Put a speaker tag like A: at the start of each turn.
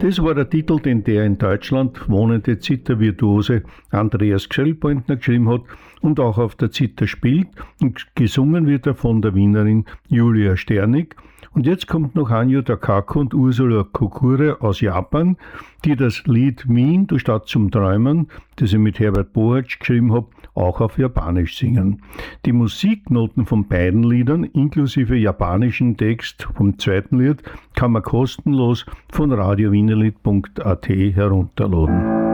A: Das war der Titel, den der in Deutschland wohnende Zithervirtuose Andreas Gschellpointner geschrieben hat und auch auf der Zither spielt. Und gesungen wird er von der Wienerin Julia Sternig. Und jetzt kommt noch Hanyu Takako und Ursula Kokure aus Japan, die das Lied Wien, du Stadt zum Träumen, das ich mit Herbert Bohatsch geschrieben habe, auch auf Japanisch singen. Die Musiknoten von beiden Liedern, inklusive japanischen Text vom zweiten Lied, kann man kostenlos von radiowienerlied.at herunterladen.